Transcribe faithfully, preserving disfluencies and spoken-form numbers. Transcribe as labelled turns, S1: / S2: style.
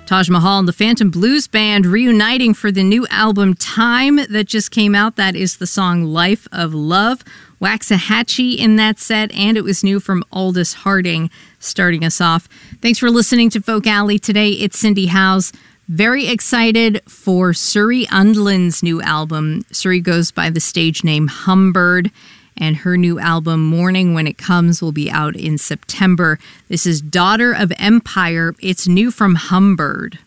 S1: Taj Mahal and the Phantom Blues Band reuniting for the new album Time that just came out. That is the song Life of Love. Waxahachie in that set, and it was new from Aldous Harding starting us off. Thanks for listening to Folk Alley today. It's Cindy Howes. Very excited for Suri Undland's new album. Suri goes by the stage name Humbird, and her new album, Morning When It Comes, will be out in September. This is Daughter of Empire. It's new from Humbird.